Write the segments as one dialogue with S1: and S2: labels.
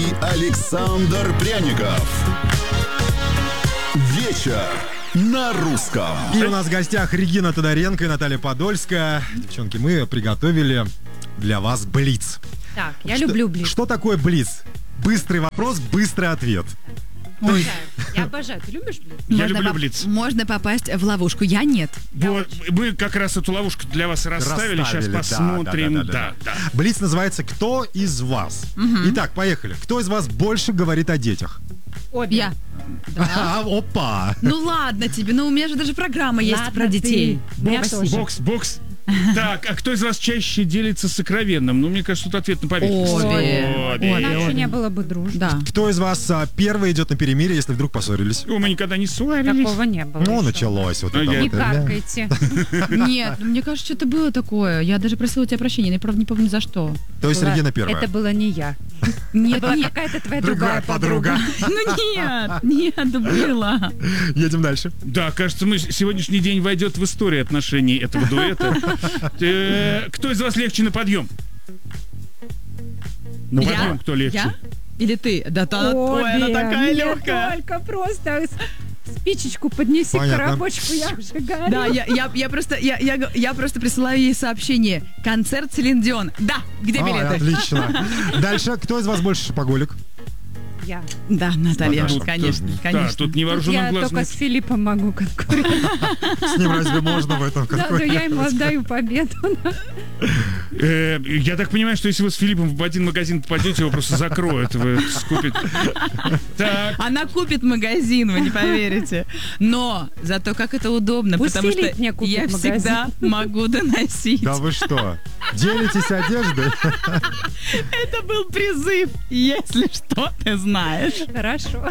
S1: и Александр Пряников. Вечер на русском.
S2: И у нас в гостях Регина Тодоренко и Наталья Подольская. Девчонки, мы приготовили для вас блиц.
S3: Так, я люблю блиц.
S2: Что такое блиц? Быстрый вопрос, быстрый ответ.
S3: Я обожаю. Ты любишь блиц?
S4: Я люблю блиц.
S5: Можно попасть в ловушку, я нет.
S4: Вот, мы как раз эту ловушку для вас расставили. Сейчас посмотрим. Да.
S2: Блиц называется «Кто из вас?». Итак, поехали. Кто из вас больше говорит о детях?
S3: Обе.
S5: Я. Да.
S2: Опа!
S5: Ну ладно тебе, у меня же даже программа есть
S3: Ладно,
S5: про детей.
S3: ты. У меня тоже.
S4: Бокс. Так, а кто из вас чаще делится сокровенным? Ну, мне кажется, тут ответ на поверхности.
S3: Обе. Иначе не было бы дружбы.
S5: Да.
S2: Кто из вас первый идет на перемирие, если вдруг поссорились?
S4: Мы никогда не ссорились.
S3: Такого не было.
S2: Ну,
S3: еще.
S2: началось вот это
S3: Не
S2: вот.
S3: каркайте.
S5: Нет, мне кажется, что-то было такое. Я даже просила у тебя прощения, я правда не помню за что.
S2: То есть Регина первая.
S3: Это была не я.
S5: Нет,
S3: Это была
S5: нет.
S3: какая-то твоя
S2: Другая
S3: другая
S2: подруга.
S5: Ну нет, было.
S2: Едем дальше.
S4: Да, кажется, сегодняшний день войдет в историю отношений этого дуэта. Кто из вас легче на подъем? На
S5: Я?
S4: подъем кто легче?
S5: Я? Или ты? Да,
S3: Обе.
S5: она такая
S3: Мне
S5: легкая.
S3: только просто спичечку поднеси,
S2: Понятно.
S3: коробочку, я уже горю.
S5: Да, я просто присылаю ей сообщение. Концерт Селин Дион. Да, где билеты?
S2: Отлично. Дальше. Кто из вас больше шопоголик?
S3: Я.
S5: Да, Наталья,
S2: Наташа,
S5: конечно,
S2: тоже.
S4: Да,
S5: конечно.
S4: тут невооруженным
S3: Я
S4: глазом.
S3: только с Филиппом могу конкурировать.
S2: С ним разве можно в этом
S3: Да, я
S2: конкурировать?
S3: ему отдаю победу.
S4: Я так понимаю, что если вы с Филиппом в один магазин попадете, его просто закроют, вы скупите. Так,
S5: Она купит магазин, вы не поверите. Но зато как это удобно,
S3: Пусть
S5: потому
S3: Филипп
S5: что
S3: мне купит
S5: я
S3: магазин.
S5: всегда могу доносить.
S2: Да вы что? Делитесь одеждой?
S5: Это был призыв, если что, ты знаешь.
S3: Хорошо.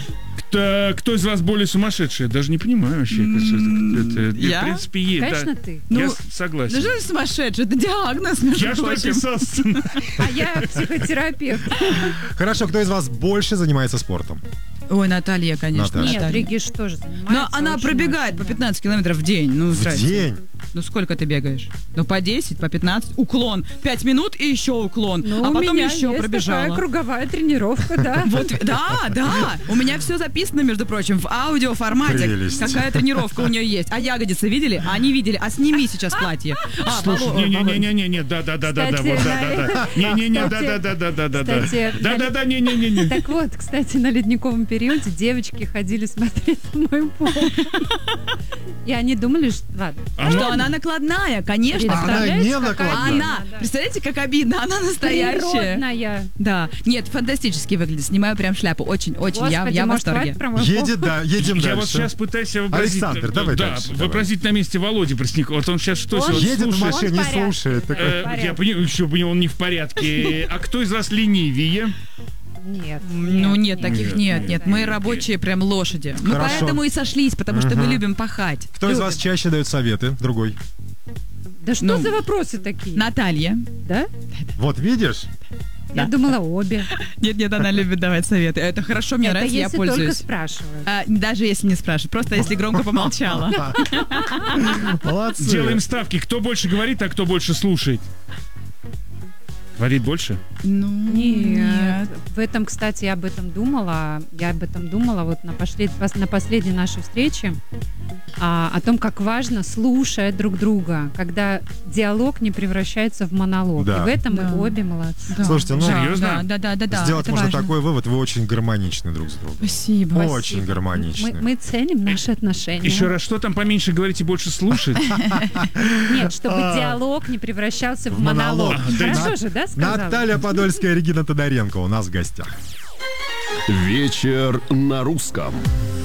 S4: кто из вас более сумасшедший? Я даже не понимаю вообще.
S5: Я?
S4: В принципе, есть.
S3: Конечно,
S4: да.
S3: ты.
S4: Я
S5: Ну,
S4: согласен.
S5: Ну что ж сумасшедший? Это диагноз, между
S4: Я что
S5: прочим.
S4: писал сценарий?
S3: А я психотерапевт.
S2: Хорошо, кто из вас больше занимается спортом?
S5: Ой, Наталья, конечно.
S2: Наталья.
S3: Нет,
S5: Наталья.
S3: Региш тоже занимается.
S5: Но она
S3: очень,
S5: пробегает по
S3: очень, да.
S5: 15 километров в день. Ну,
S2: В
S5: здрасте.
S2: день?
S5: Ну, сколько ты бегаешь? Ну, по 10, по 15. Уклон. 5 минут и еще уклон.
S3: Ну,
S5: а
S3: у
S5: потом
S3: меня
S5: еще
S3: есть
S5: пробежала.
S3: такая круговая тренировка, да.
S5: Вот, да. У меня все записано, между прочим, в аудиоформате.
S2: Прелесть.
S5: Какая тренировка у нее есть. А ягодицы видели? А не видели. А сними сейчас платье.
S4: Слушай, не-не-не-не, да-да-да-да,
S3: Кстати,
S4: вот да-да-да. Не-не-не,
S3: кстати,
S4: да-да-да-да-да-да.
S3: кстати,
S4: Да-да-да, не-не-не.
S3: Так вот, кстати, на ледниковом периоде девочки ходили смотреть на мой пол. И они думали, что... Ладно.
S5: Что она накладная, конечно.
S2: Она
S3: Представляете,
S2: не
S3: какая
S2: накладная.
S5: Она,
S3: да.
S5: представляете, как обидно, она настоящая.
S3: Природная.
S5: Да, нет, фантастически выглядит. Снимаю прям шляпу, очень, я
S3: Господи,
S5: в
S3: может,
S5: восторге.
S3: хватит про мой пол?
S2: Едем
S4: Я
S2: дальше.
S4: вот сейчас пытаюсь вообразить...
S2: Александр, давай
S4: да,
S2: дальше, давай.
S4: вообразить на месте Володи Преснякова. Вот он сейчас что
S3: Он
S4: сегодня
S2: Едет в
S4: слушает?
S2: машине, не
S3: Он в порядке.
S2: слушает. такой.
S4: Я понимаю, еще он не в порядке. А кто из вас ленивее?
S3: Нет.
S5: Ну нет, таких
S4: Нет,
S5: нет. Мы рабочие прям лошади. Мы
S2: Хорошо.
S5: поэтому и сошлись, потому что мы любим пахать.
S2: Кто из вас чаще дает советы? Другой.
S3: Да что
S5: Ну,
S3: за вопросы такие?
S5: Наталья.
S3: Да?
S2: Вот видишь?
S3: Я думала, обе.
S5: Нет, она любит давать советы. Это хорошо, мне
S3: Это
S5: нравится, я
S3: если только
S5: пользуюсь.
S3: спрашивают.
S5: Даже если не спрашивают, просто если громко помолчала.
S2: Молодцы.
S4: Сделаем ставки. Кто больше говорит, а кто больше слушает? Говорит больше?
S5: Ну,
S3: Нет. В этом, кстати, я об этом думала. Вот на последней нашей встрече о том, как важно слушать друг друга, когда диалог не превращается в монолог.
S2: Да.
S3: И в этом
S5: Да.
S3: мы обе молодцы.
S5: Да.
S2: Слушайте, ну,
S4: Серьезно?
S5: Да.
S2: сделать
S5: это
S2: можно
S5: важно.
S2: такой вывод, вы очень гармоничны друг с другом.
S5: Спасибо.
S2: Очень гармоничны.
S3: Мы ценим наши отношения.
S4: Еще раз, что там поменьше говорить и больше слушать?
S3: Нет, чтобы диалог не превращался в
S2: монолог.
S3: монолог. Хорошо же, да, сказала?
S2: Наталья Подольская, Регина Тодоренко у нас в гостях.
S1: Вечер на русском.